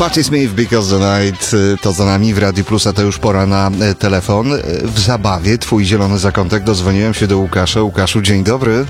Patti Smith, Because the Night, to za nami w Radiu Plus, a to już pora na telefon. W zabawie, twój zielony zakątek, dozwoniłem się do Łukasza. Łukaszu, dzień dobry.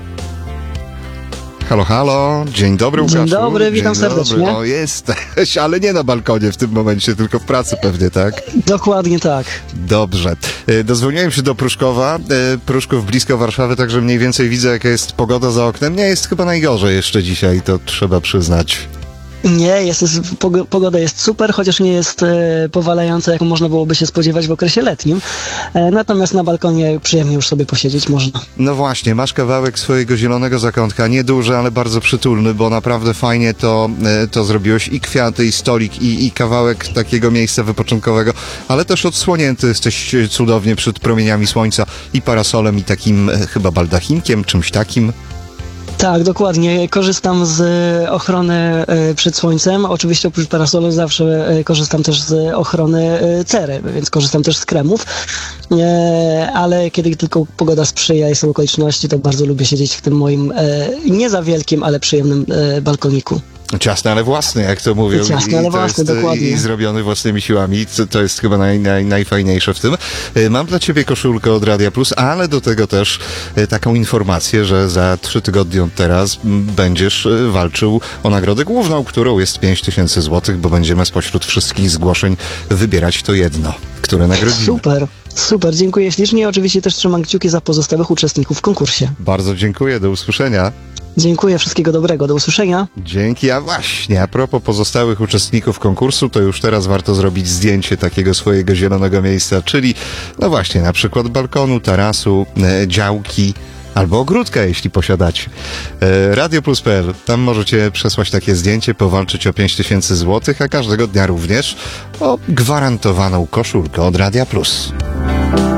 Halo, halo, dzień dobry Łukaszu. Dzień dobry, witam serdecznie. O, jesteś, ale nie na balkonie w tym momencie, tylko w pracy pewnie, tak? Dokładnie tak. Dobrze. Dozwoniłem się do Pruszkowa. Pruszków blisko Warszawy, także mniej więcej widzę, jaka jest pogoda za oknem. Nie jest chyba najgorzej jeszcze dzisiaj, to trzeba przyznać. Nie, pogoda jest super, chociaż nie jest powalająca, jak można byłoby się spodziewać w okresie letnim. Natomiast na balkonie przyjemnie już sobie posiedzieć można. No właśnie, masz kawałek swojego zielonego zakątka, nieduży, ale bardzo przytulny, bo naprawdę fajnie to zrobiłeś. I kwiaty, i stolik, i kawałek takiego miejsca wypoczynkowego, ale też odsłonięty jesteś cudownie przed promieniami słońca i parasolem, i takim chyba baldachinkiem, czymś takim. Tak, dokładnie. Korzystam z ochrony przed słońcem. Oczywiście oprócz parasolu zawsze korzystam też z ochrony cery, więc korzystam też z kremów. Ale kiedy tylko pogoda sprzyja i są okoliczności, to bardzo lubię siedzieć w tym moim nie za wielkim, ale przyjemnym balkoniku. Ciasny, ale własny, jak to mówią. Ciasny, ale własny, dokładnie. I zrobiony własnymi siłami. To jest chyba najfajniejsze w tym. Mam dla ciebie koszulkę od Radia Plus, ale do tego też taką informację, że za 3 tygodnie od teraz będziesz walczył o nagrodę główną, którą jest 5000 zł, bo będziemy spośród wszystkich zgłoszeń wybierać to jedno, które nagrodzimy. Super, dziękuję ślicznie. Oczywiście też trzymam kciuki za pozostałych uczestników w konkursie. Bardzo dziękuję, do usłyszenia. Dziękuję, wszystkiego dobrego, do usłyszenia. Dzięki, a właśnie, a propos pozostałych uczestników konkursu, to już teraz warto zrobić zdjęcie takiego swojego zielonego miejsca, czyli, no właśnie, na przykład balkonu, tarasu, działki, albo ogródka, jeśli posiadacie. Radioplus.pl, tam możecie przesłać takie zdjęcie, powalczyć o 5000 zł, a każdego dnia również o gwarantowaną koszulkę od Radia Plus.